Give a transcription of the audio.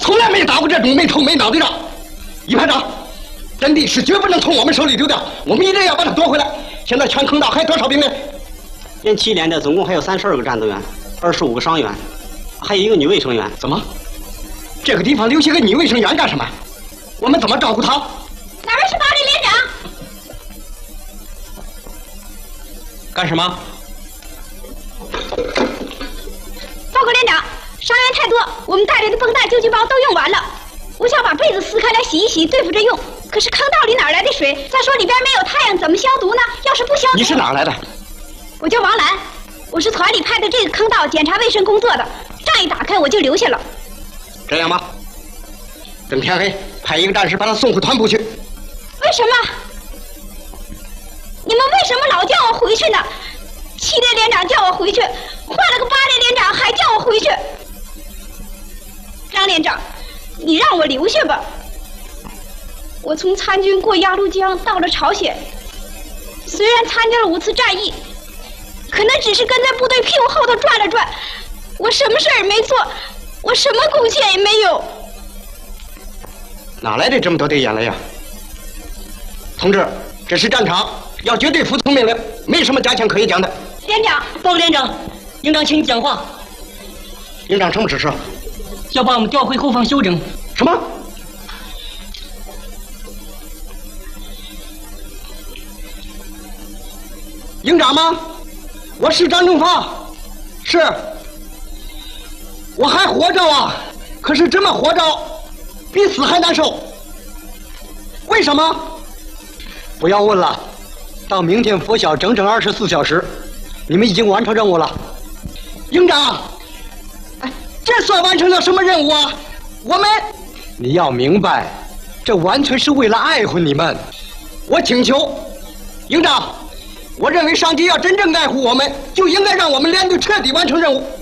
从来没打过这种没头没脑的仗。一排长，阵地是绝不能从我们手里丢掉，我们一定要把它夺回来。现在全坑道还多少兵员？ 连7连的总共还有32个战斗员，25个伤员，还有1个女卫生员。 怎么？这个地方留下个女卫生员干什么？我们怎么照顾她？ 哪位是8连连长？ 干什么？ 报告连长，伤员太多，我们带来的绷带、救济包都用完了。我想把被子撕开来洗一洗，对付着用。可是坑道里哪来的水？再说里边没有太阳，怎么消毒呢？要是不消毒…… 你是哪来的？ 我叫王兰，我是团里派的这个坑道检查卫生工作的。仗一打开我就留下了。 这样吧，等天黑，派1个战士把他送回团部去。 为什么？你们为什么老叫我回去呢？7连连长叫我回去，换了个8连连长还叫我回去。张连长，你让我留下吧。我从参军过鸭绿江到了朝鲜，虽然参加了5次战役，可那只是跟在部队屁股后头转了转，我什么事儿也没做，我什么贡献也没有。 哪来的这么多的眼泪呀？同志，这是战场，要绝对服从命令，没什么加强可以讲的。 连长， 报告连长，营长请你讲话。 营长什么指示？ 要把我们调回后方休整。 什么？营长吗？我是张正发，是。我还活着啊，可是这么活着，比死还难受。为什么？ 不要问了，到明天拂晓整整24小时，你们已经完成任务了。 营长，哎，这算完成了什么任务啊？我们， 你要明白，这完全是为了爱护你们。 我请求，营长，我认为上级要真正爱护我们，就应该让我们连队彻底完成任务。